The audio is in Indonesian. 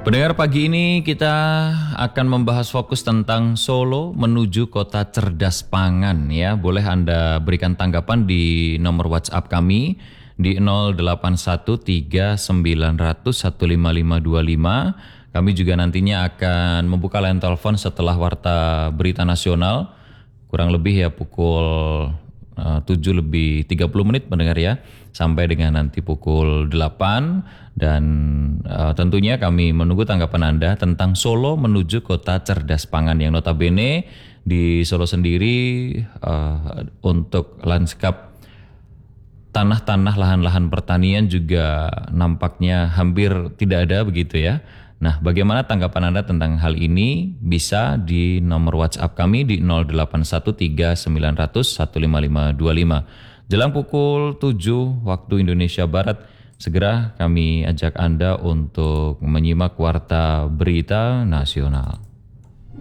Pendengar, pagi ini kita akan membahas fokus tentang Solo menuju kota cerdas pangan ya. Boleh Anda berikan tanggapan di nomor WhatsApp kami di 081390015525. Kami juga nantinya akan membuka line telepon setelah warta berita nasional kurang lebih ya pukul 7:30 mendengar ya, sampai dengan nanti pukul 8. Dan tentunya kami menunggu tanggapan Anda tentang Solo menuju kota cerdas pangan yang notabene di Solo sendiri untuk lanskap tanah-tanah lahan-lahan pertanian juga nampaknya hampir tidak ada begitu ya. Nah, bagaimana tanggapan Anda tentang hal ini? Bisa di nomor WhatsApp kami di 081390015525. Jelang pukul 7 waktu Indonesia Barat, segera kami ajak Anda untuk menyimak warta berita nasional.